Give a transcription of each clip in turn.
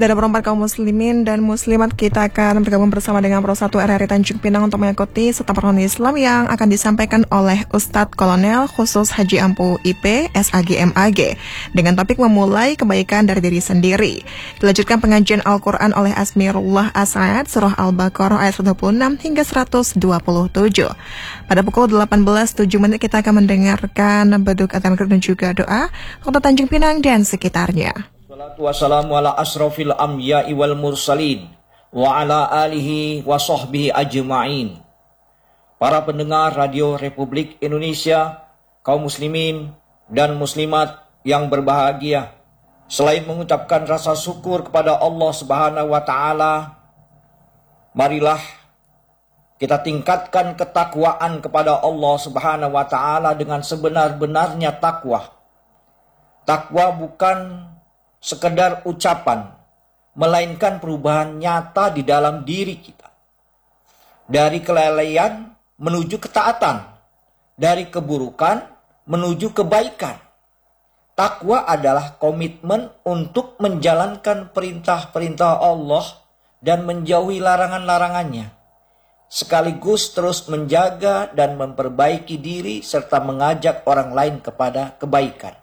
Dan perempat kaum muslimin dan muslimat, kita akan bergabung bersama dengan Pro 1 RRI Tanjung Pinang untuk mengikuti serta pertemuan Islam yang akan disampaikan oleh Ustadz Kolonel Khusus Haji Ampu IP SAG MAG dengan topik memulai kebaikan dari diri sendiri. Dilanjutkan pengajian Al-Quran oleh Asmirullah As'ad Surah Al-Baqarah ayat 126 hingga 127. Pada pukul 18.07 kita akan mendengarkan beduk adzan dan juga doa Kota Tanjung Pinang dan sekitarnya. Salatu wassalamu ala asrafil anbiya'i wal mursalin wa ala alihi wa sahbihi ajma'in. Para pendengar Radio Republik Indonesia, kaum muslimin dan muslimat yang berbahagia, selain mengucapkan rasa syukur kepada Allah Subhanahu wa taala, marilah kita tingkatkan ketakwaan kepada Allah Subhanahu wa taala dengan sebenar-benarnya takwa. Takwa bukan sekedar ucapan, melainkan perubahan nyata di dalam diri kita. Dari kelalaian menuju ketaatan, dari keburukan menuju kebaikan. Takwa adalah komitmen untuk menjalankan perintah-perintah Allah dan menjauhi larangan-larangannya, sekaligus terus menjaga dan memperbaiki diri serta mengajak orang lain kepada kebaikan.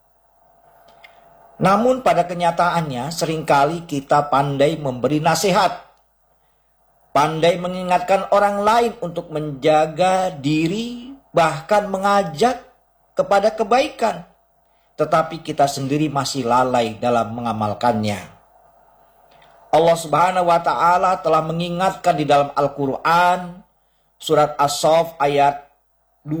Namun pada kenyataannya seringkali kita pandai memberi nasihat, pandai mengingatkan orang lain untuk menjaga diri, bahkan mengajak kepada kebaikan. Tetapi kita sendiri masih lalai dalam mengamalkannya. Allah Subhanahu wa taala telah mengingatkan di dalam Al-Quran, surat As-Saff ayat 2.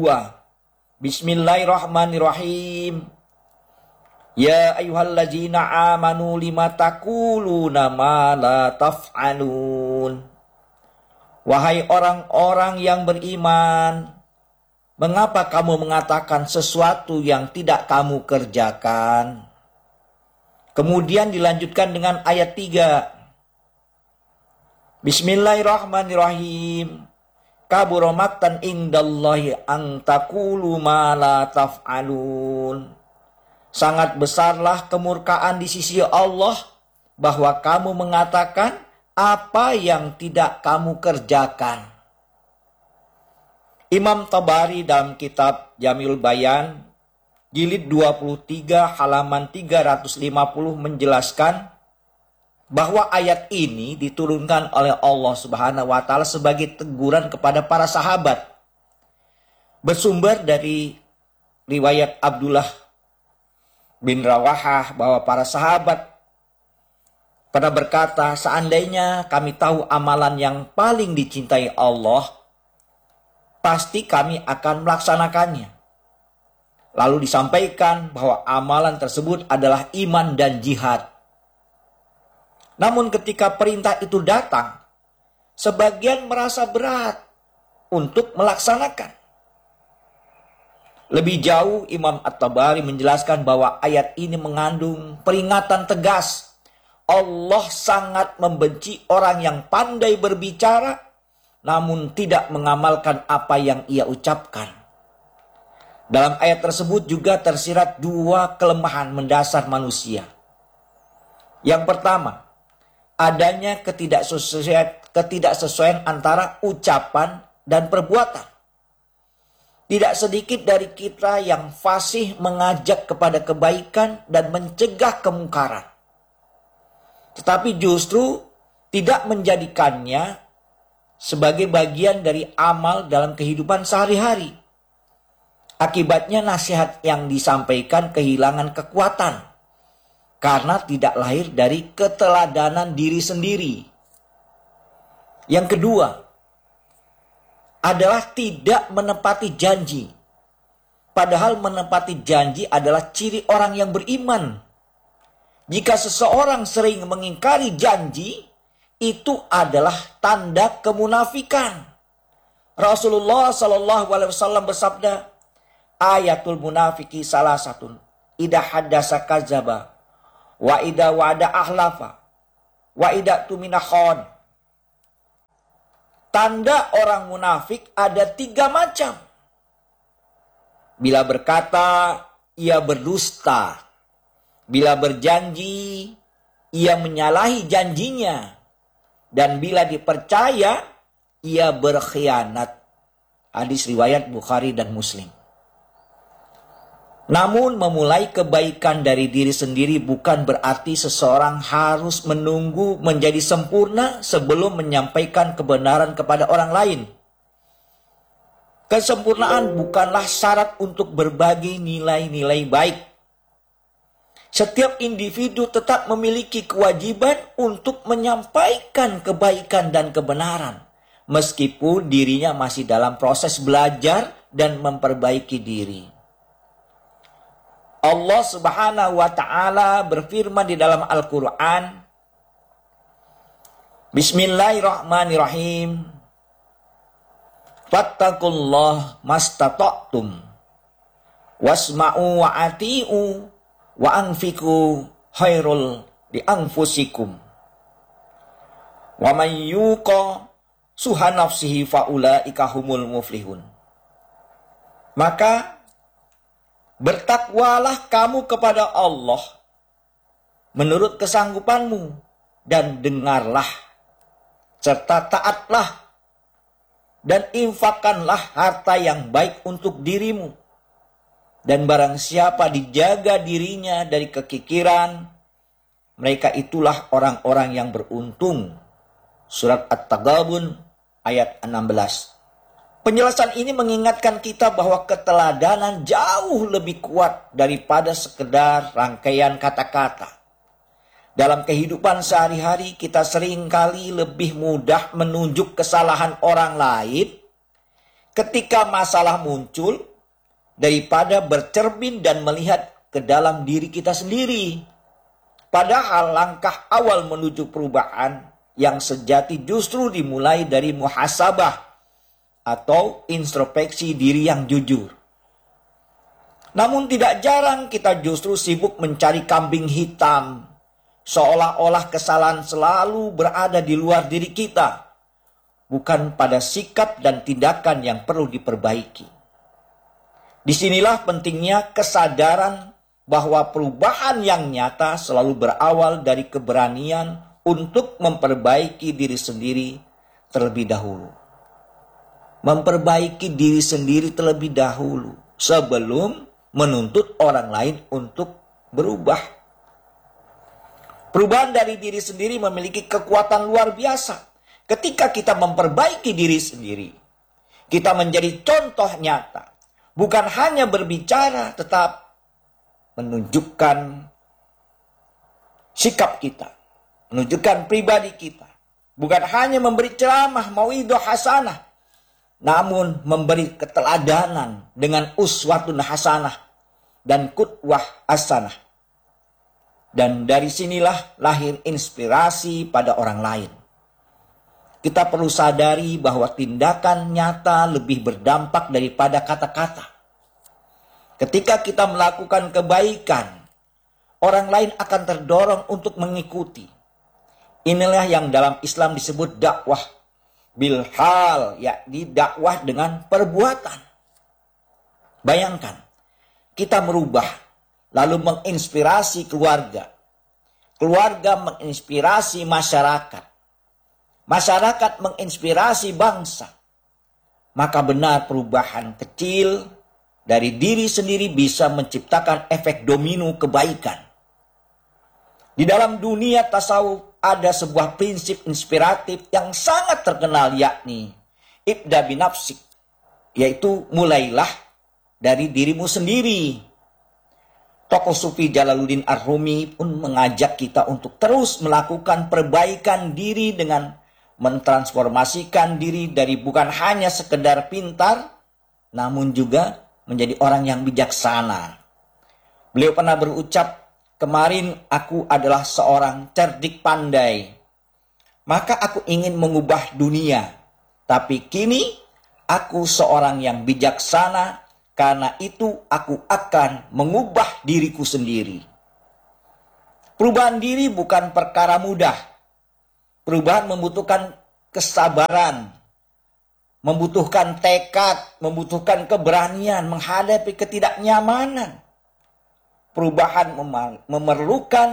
Bismillahirrahmanirrahim. Ya ayyuhallazina amanu lima taquluna ma la taf'alun. Wahai orang-orang yang beriman, mengapa kamu mengatakan sesuatu yang tidak kamu kerjakan? Kemudian dilanjutkan dengan ayat 3. Bismillahirrahmanirrahim. Kabura maqtan indallahi an taqulu ma la taf'alun. Sangat besarlah kemurkaan di sisi Allah bahwa kamu mengatakan apa yang tidak kamu kerjakan. Imam Tabari dalam kitab Jamil Bayan, jilid 23 halaman 350 menjelaskan bahwa ayat ini diturunkan oleh Allah Subhanahu wa taala sebagai teguran kepada para sahabat. Bersumber dari riwayat Abdullah bin Rawahah bahwa para sahabat pernah berkata, seandainya kami tahu amalan yang paling dicintai Allah, pasti kami akan melaksanakannya. Lalu disampaikan bahwa amalan tersebut adalah iman dan jihad. Namun ketika perintah itu datang, sebagian merasa berat untuk melaksanakan. Lebih jauh, Imam At-Tabari menjelaskan bahwa ayat ini mengandung peringatan tegas. Allah sangat membenci orang yang pandai berbicara, namun tidak mengamalkan apa yang ia ucapkan. Dalam ayat tersebut juga tersirat dua kelemahan mendasar manusia. Yang pertama, adanya ketidaksesuaian antara ucapan dan perbuatan. Tidak sedikit dari kita yang fasih mengajak kepada kebaikan dan mencegah kemungkaran. Tetapi justru tidak menjadikannya sebagai bagian dari amal dalam kehidupan sehari-hari. Akibatnya nasihat yang disampaikan kehilangan kekuatan karena tidak lahir dari keteladanan diri sendiri. Yang kedua adalah tidak menepati janji. Padahal menepati janji adalah ciri orang yang beriman. Jika seseorang sering mengingkari janji, itu adalah tanda kemunafikan. Rasulullah SAW bersabda, ayatul munafiki salah satu. Ida haddasa kadzaba, wa ida wa'ada ahlafa, wa ida tumina khon. Tanda orang munafik ada 3 macam. Bila berkata, ia berdusta. Bila berjanji, ia menyalahi janjinya. Dan bila dipercaya, ia berkhianat. Hadis riwayat Bukhari dan Muslim. Namun memulai kebaikan dari diri sendiri bukan berarti seseorang harus menunggu menjadi sempurna sebelum menyampaikan kebenaran kepada orang lain. Kesempurnaan bukanlah syarat untuk berbagi nilai-nilai baik. Setiap individu tetap memiliki kewajiban untuk menyampaikan kebaikan dan kebenaran, meskipun dirinya masih dalam proses belajar dan memperbaiki diri. Allah Subhanahu wa Ta'ala berfirman di dalam Al-Quran, Bismillahirrahmanirrahim. Fattakullah mastata'tum wasma'u wa ati'u wa anfiku khairul li anfusikum wa man yuqa suha nafsihi faulaika humul muflihun. Maka bertakwalah kamu kepada Allah menurut kesanggupanmu dan dengarlah serta taatlah dan infakkanlah harta yang baik untuk dirimu. Dan barang siapa dijaga dirinya dari kekikiran, mereka itulah orang-orang yang beruntung. Surat At-Taghabun ayat 16. Penjelasan ini mengingatkan kita bahwa keteladanan jauh lebih kuat daripada sekedar rangkaian kata-kata. Dalam kehidupan sehari-hari kita seringkali lebih mudah menunjuk kesalahan orang lain ketika masalah muncul daripada bercermin dan melihat ke dalam diri kita sendiri. Padahal langkah awal menuju perubahan yang sejati justru dimulai dari muhasabah atau introspeksi diri yang jujur. Namun tidak jarang kita justru sibuk mencari kambing hitam, seolah-olah kesalahan selalu berada di luar diri kita, bukan pada sikap dan tindakan yang perlu diperbaiki. Disinilah pentingnya kesadaran bahwa perubahan yang nyata selalu berawal dari keberanian untuk memperbaiki diri sendiri terlebih dahulu. Memperbaiki diri sendiri terlebih dahulu sebelum menuntut orang lain untuk berubah. Perubahan dari diri sendiri memiliki kekuatan luar biasa. Ketika kita memperbaiki diri sendiri, kita menjadi contoh nyata. Bukan hanya berbicara, tetap menunjukkan sikap kita, menunjukkan pribadi kita. Bukan hanya memberi ceramah, mauidhah hasanah, namun memberi keteladanan dengan uswatun hasanah dan qudwah hasanah. Dan dari sinilah lahir inspirasi pada orang lain. Kita perlu sadari bahwa tindakan nyata lebih berdampak daripada kata-kata. Ketika kita melakukan kebaikan, orang lain akan terdorong untuk mengikuti. Inilah yang dalam Islam disebut dakwah bilhal, yakni dakwah dengan perbuatan. Bayangkan, kita merubah, lalu menginspirasi keluarga. Keluarga menginspirasi masyarakat. Masyarakat menginspirasi bangsa. Maka benar perubahan kecil dari diri sendiri bisa menciptakan efek domino kebaikan. Di dalam dunia tasawuf ada sebuah prinsip inspiratif yang sangat terkenal, yakni ibda binafsik, yaitu mulailah dari dirimu sendiri. Tokoh Sufi Jalaluddin Ar-Rumi pun mengajak kita untuk terus melakukan perbaikan diri dengan mentransformasikan diri dari bukan hanya sekedar pintar, namun juga menjadi orang yang bijaksana. Beliau pernah berucap, kemarin aku adalah seorang cerdik pandai, maka aku ingin mengubah dunia. Tapi kini aku seorang yang bijaksana, karena itu aku akan mengubah diriku sendiri. Perubahan diri bukan perkara mudah. Perubahan membutuhkan kesabaran, membutuhkan tekad, membutuhkan keberanian menghadapi ketidaknyamanan. Perubahan memerlukan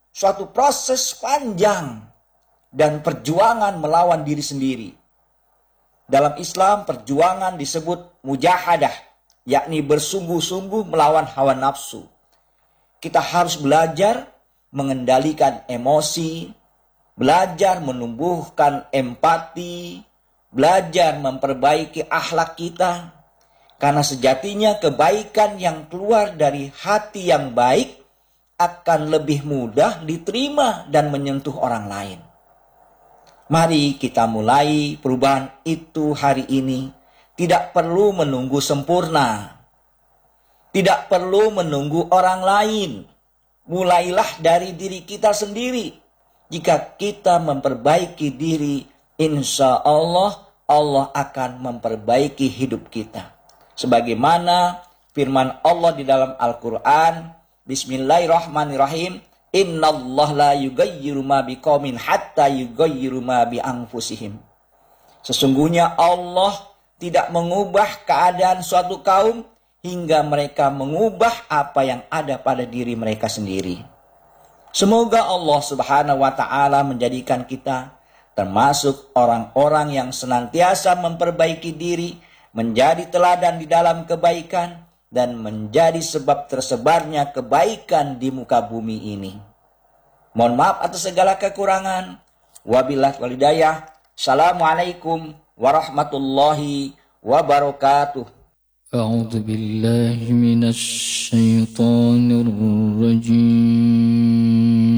suatu proses panjang dan perjuangan melawan diri sendiri. Dalam Islam, perjuangan disebut mujahadah, yakni bersungguh-sungguh melawan hawa nafsu. Kita harus belajar mengendalikan emosi, belajar menumbuhkan empati, belajar memperbaiki akhlak kita. Karena sejatinya kebaikan yang keluar dari hati yang baik akan lebih mudah diterima dan menyentuh orang lain. Mari kita mulai perubahan itu hari ini. Tidak perlu menunggu sempurna. Tidak perlu menunggu orang lain. Mulailah dari diri kita sendiri. Jika kita memperbaiki diri, insya Allah, Allah akan memperbaiki hidup kita. Sebagaimana firman Allah di dalam Al-Quran, Bismillahirrahmanirrahim, Innallaha la yughayyiru ma biqaumin hatta yughayyiru ma bi anfusihim. Sesungguhnya Allah tidak mengubah keadaan suatu kaum hingga mereka mengubah apa yang ada pada diri mereka sendiri. Semoga Allah Subhanahu wa taala menjadikan kita termasuk orang-orang yang senantiasa memperbaiki diri, menjadi teladan di dalam kebaikan, dan menjadi sebab tersebarnya kebaikan di muka bumi ini. Mohon maaf atas segala kekurangan. Wabillahi wal hidayah. Assalamualaikum warahmatullahi wabarakatuh. A'udzu billahi minasy syaithanir rajim.